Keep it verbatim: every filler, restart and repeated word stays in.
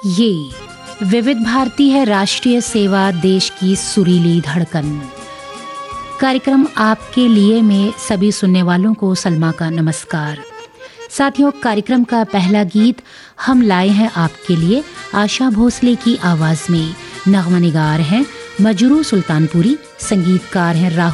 ये विविध भारती है, राष्ट्रीय सेवा, देश की सुरीली धड़कन। कार्यक्रम आपके लिए में सभी सुनने वालों को सलमा का नमस्कार। साथियों, कार्यक्रम का पहला गीत हम लाए हैं आपके लिए आशा भोसले की आवाज में। नगमा निगार हैं मजरू सुल्तानपुरी, संगीतकार हैं राहुल